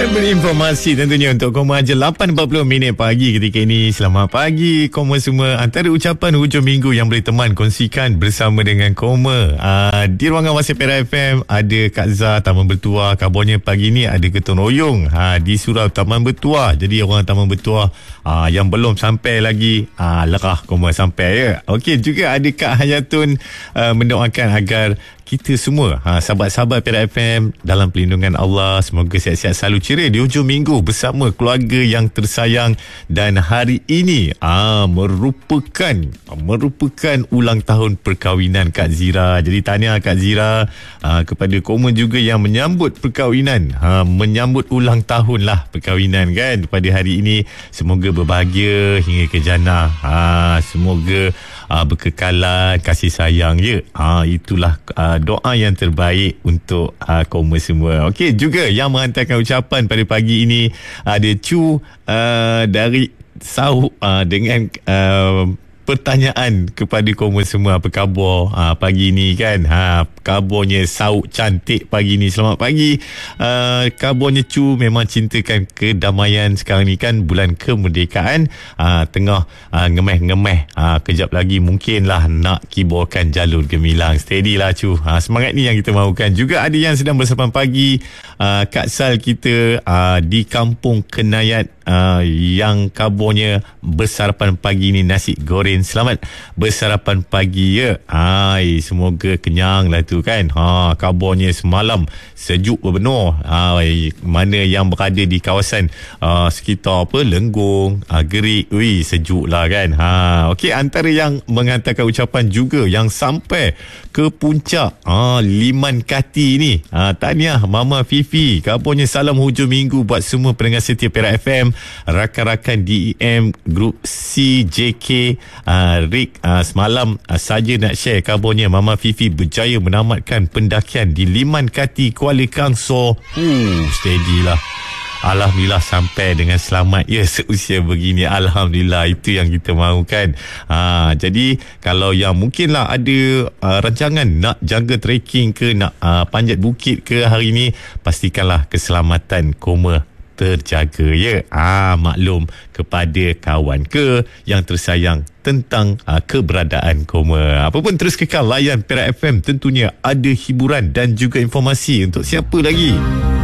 Berberi informasi tentunya untuk Koma je 8.40 pagi ketika ini. Selamat pagi Koma semua. Antara ucapan hujung minggu yang boleh teman kongsikan bersama dengan Koma. Di ruangan WhatsApp Era FM ada Kak Zah Taman Bertuah. Kabarnya pagi ni ada ketun royong di surau Taman Bertuah. Jadi orang Taman Bertuah yang belum sampai lagi, lerah Koma sampai ya. Okey, juga ada Kak Hayatun mendoakan agar kita semua, sahabat-sahabat Perak FM dalam perlindungan Allah, semoga sihat-sihat selalu ceria di hujung minggu bersama keluarga yang tersayang. Dan hari ini merupakan ulang tahun perkahwinan Kak Zira. Jadi tahniah Kak Zira kepada Koma juga yang menyambut perkahwinan, menyambut ulang tahun lah perkahwinan kan pada hari ini. Semoga berbahagia hingga ke jannah. Semoga berkekalan kasih sayang ya. Itulah doa yang terbaik untuk Koma semua. Okey, juga yang menghantarkan ucapan pada pagi ini ada Chu dari Sau dengan pertanyaan kepada Koma semua. Apa khabar pagi ni kan? Kabarnya Sau cantik pagi ni. Selamat pagi. Kabarnya Chu memang cintakan kedamaian. Sekarang ni kan bulan kemerdekaan, tengah ngemeh-ngemeh. Kejap lagi mungkinlah nak kiborkan jalur gemilang. Steady lah Chu. Semangat ni yang kita mahukan. Juga ada yang sedang bersarapan pagi. Kak Sal kita di Kampung Kenayat, yang kabarnya bersarapan pagi ni nasi goreng. Selamat bersarapan pagi ya. Semoga kenyang lah tu kan. Kabarnya semalam sejuk berbenar. Mana yang berada di kawasan sekitar Lenggong, Gerik, sejuk lah kan. Okey, antara yang menghantarkan ucapan juga yang sampai ke puncak Liman Kati ni, tahniah Mama Fifi. Kabarnya salam hujung minggu buat semua pendengar setia Perak FM, rakan-rakan DEM, grup CJK, Rick. Semalam saja nak share kabarnya Mama Fifi berjaya menamatkan pendakian di Liman Kati, Kuala Kangsor. Steady lah. Alhamdulillah sampai dengan selamat ya, seusia begini. Alhamdulillah, itu yang kita mahukan. Jadi kalau yang mungkinlah ada rancangan nak jaga trekking ke, nak panjat bukit ke hari ini, pastikanlah keselamatan Koma terjaga ya. Maklum kepada kawan ke yang tersayang tentang keberadaan Koma. Apapun terus kekal layan Perak FM, tentunya ada hiburan dan juga informasi untuk siapa lagi.